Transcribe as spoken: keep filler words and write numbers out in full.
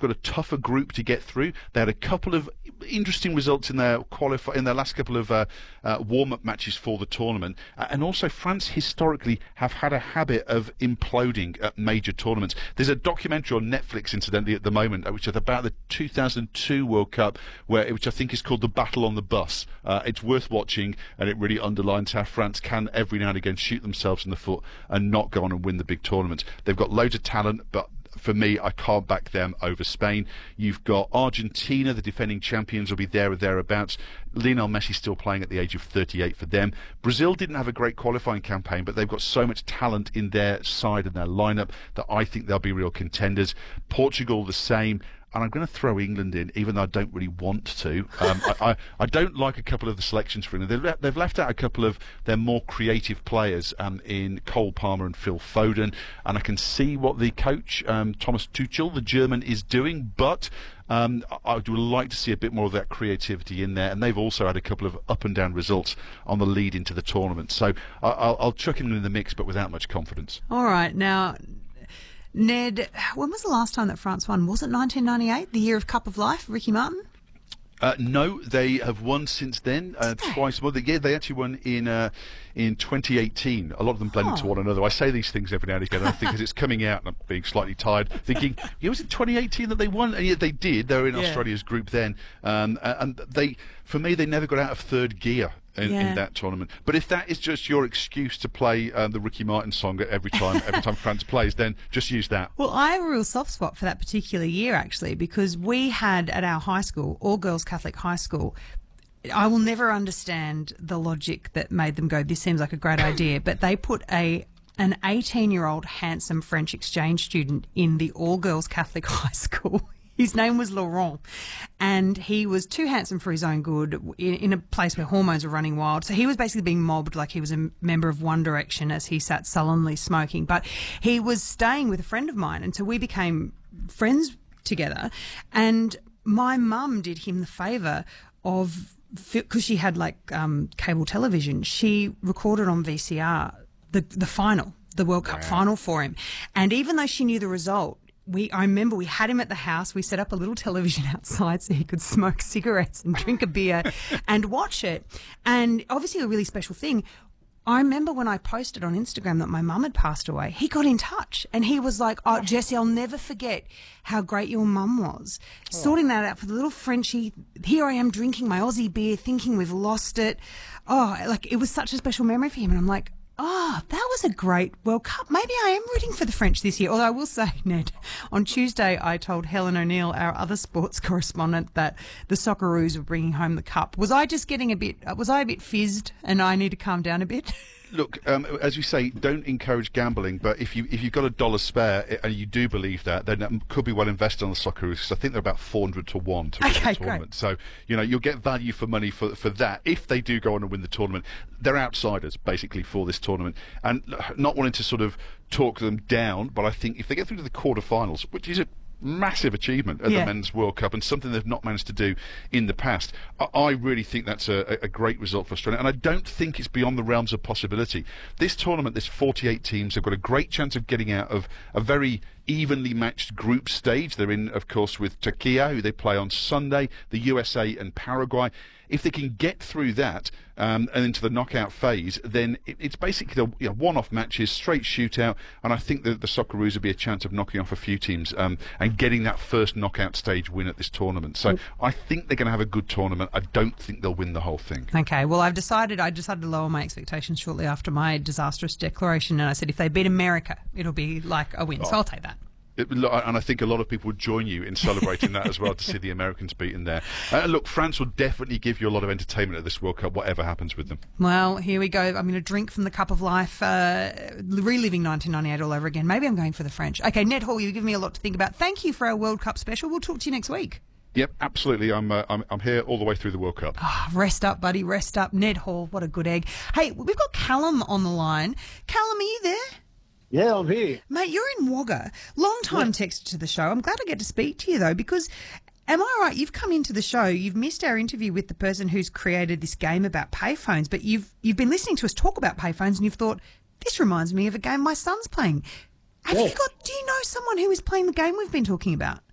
got a tougher group to get through. They had a couple of interesting results in their qualify in their last couple of uh, uh, warm-up matches for the tournament, uh, and also France historically have had a habit of imploding at major tournaments. There's a documentary on Netflix, incidentally, at the moment, which is about the two thousand two World Cup, where which I think is called The Battle on the Bus. Uh, it's worth watching, and it really underlines how France can every now and again shoot themselves in the foot and not go on and win the big tournaments. They've got loads of talent, but for me, I can't back them over Spain. You've got Argentina, the defending champions, will be there or thereabouts. Lionel Messi still playing at the age of thirty-eight for them. Brazil didn't have a great qualifying campaign, but they've got so much talent in their side and their lineup that I think they'll be real contenders. Portugal, the same. And I'm going to throw England in, even though I don't really want to. Um, I, I, I don't like a couple of the selections for England. They've, le- they've left out a couple of their more creative players um, in Cole Palmer and Phil Foden. And I can see what the coach, um, Thomas Tuchel, the German, is doing. But um, I would like to see a bit more of that creativity in there. And they've also had a couple of up and down results on the lead into the tournament. So I, I'll, I'll chuck England in the mix, but without much confidence. All right. Now, Ned, when was the last time that France won? Was it nineteen ninety-eight, the year of Cup of Life, Ricky Martin? Uh, no, they have won since then, uh, twice more. Yeah, they actually won in uh, in twenty eighteen. A lot of them blend oh. into one another. I say these things every now and again, and I think as it's coming out and I'm being slightly tired, thinking, yeah, was it twenty eighteen that they won? And yet they did. They were in yeah. Australia's group then. Um, and they, for me, they never got out of third gear. In, yeah. in that tournament. But if that is just your excuse to play um, the Ricky Martin song every time every time France plays, then just use that. Well, I have a real soft spot for that particular year, actually, because we had at our high school, all-girls Catholic high school, I will never understand the logic that made them go, this seems like a great idea, but they put a an eighteen-year-old handsome French exchange student in the all-girls Catholic high school. His name was Laurent, and he was too handsome for his own good in, in a place where hormones were running wild. So he was basically being mobbed like he was a member of One Direction as he sat sullenly smoking. But he was staying with a friend of mine, and so we became friends together. And my mum did him the favour of, because she had like um, cable television, she recorded on V C R the, the final, the World Cup wow. final for him. And even though she knew the result, We, I remember we had him at the house. We set up a little television outside so he could smoke cigarettes and drink a beer and watch it. And obviously a really special thing, I remember when I posted on Instagram that my mum had passed away, he got in touch and he was like, oh, Jessie, I'll never forget how great your mum was. Oh. Sorting that out for the little Frenchie. Here I am drinking my Aussie beer thinking we've lost it. Oh, like it was such a special memory for him. And I'm like, oh, that was a great World Cup. Maybe I am rooting for the French this year. Although I will say, Ned, on Tuesday I told Helen O'Neill, our other sports correspondent, that the Socceroos were bringing home the cup. Was I just getting a bit, was I a bit fizzed and I need to calm down a bit? Look, um, as you say, don't encourage gambling, but if, you, if you've got a dollar spare and you do believe that, then it could be well invested on the Socceroos, because I think they're about four hundred to one to win okay, the tournament. Great. So, you know, you'll get value for money for, for that. If they do go on and win the tournament, they're outsiders, basically, for this tournament. And not wanting to sort of talk them down, but I think if they get through to the quarterfinals, which is a massive achievement at yeah. the Men's World Cup and something they've not managed to do in the past, I, I really think that's a, a great result for Australia, and I don't think it's beyond the realms of possibility. This tournament, there's forty-eight teams. They've got a great chance of getting out of a very evenly matched group stage. They're in, of course, with Turkey, who they play on Sunday, the U S A and Paraguay. If they can get through that um, and into the knockout phase, then it, it's basically the, you know, one-off matches, straight shootout, and I think that the Socceroos will be a chance of knocking off a few teams um, and getting that first knockout stage win at this tournament. So I think they're going to have a good tournament. I don't think they'll win the whole thing. Okay, well, I've decided, I decided to lower my expectations shortly after my disastrous declaration, and I said if they beat America, it'll be like a win, oh. so I'll take that. It, and I think a lot of people would join you in celebrating that as well, to see the Americans beaten there. Uh, look, France will definitely give you a lot of entertainment at this World Cup, whatever happens with them. Well, here we go. I'm going to drink from the cup of life, uh, reliving nineteen ninety-eight all over again. Maybe I'm going for the French. Okay, Ned Hall, you've given me a lot to think about. Thank you for our World Cup special. We'll talk to you next week. Yep, absolutely. I'm, uh, I'm I'm here all the way through the World Cup. Oh, rest up, buddy. Rest up. Ned Hall, what a good egg. Hey, we've got Callum on the line. Callum, are you there? Yeah, I'm here. Mate, you're in Wagga. Long time yeah. texter to the show. I'm glad I get to speak to you, though, because, am I right, you've come into the show, you've missed our interview with the person who's created this game about payphones, but you've you've been listening to us talk about payphones and you've thought, this reminds me of a game my son's playing. Have yeah. you got, do you know someone who is playing the game we've been talking about?